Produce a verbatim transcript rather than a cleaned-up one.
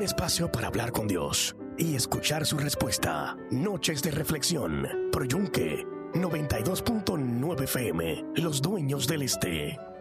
espacio para hablar con Dios y escuchar su respuesta. Noches de reflexión. Pro Yunque noventa y dos punto nueve F M. Los dueños del este.